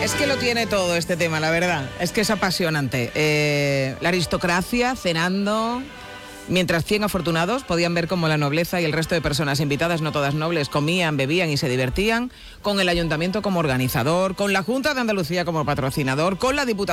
Es que lo tiene todo este tema, la verdad. Es que es apasionante. La aristocracia cenando, mientras 100 afortunados podían ver cómo la nobleza y el resto de personas invitadas, no todas nobles, comían, bebían y se divertían, con el ayuntamiento como organizador, con la Junta de Andalucía como patrocinador, con la Diputación